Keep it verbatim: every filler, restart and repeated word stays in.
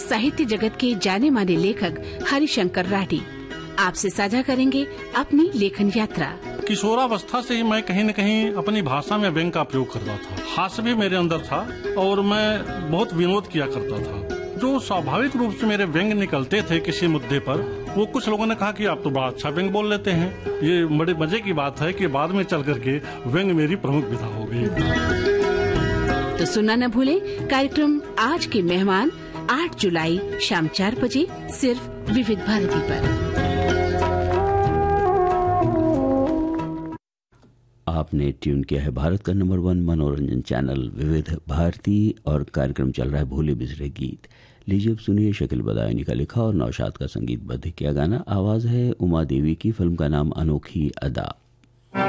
साहित्य जगत के जाने माने लेखक हरिशंकर राठी आपसे साझा करेंगे अपनी लेखन यात्रा। किशोरावस्था से ही मैं कहीं न कहीं अपनी भाषा में व्यंग का प्रयोग करता था। हास्य भी मेरे अंदर था और मैं बहुत विनोद किया करता था। जो स्वाभाविक रूप से मेरे व्यंग निकलते थे किसी मुद्दे पर, वो कुछ लोगों ने कहा कि आप तो बड़ा अच्छा व्यंग बोल लेते हैं। ये बड़े मजे की बात है कि बाद में चल करके व्यंग मेरी प्रमुख विधा हो गई। तो सुनना न भूलें कार्यक्रम आज के मेहमान आठ जुलाई शाम चार बजे सिर्फ विविध भारती पर। आपने ट्यून किया है भारत का नंबर वन मनोरंजन चैनल विविध भारती और कार्यक्रम चल रहा है भोले बिसरे गीत। लीजिए अब सुनिए शकील बदायूनी का लिखा और नौशाद का संगीतबद्ध किया गाना। आवाज है उमा देवी की। फिल्म का नाम अनोखी अदा।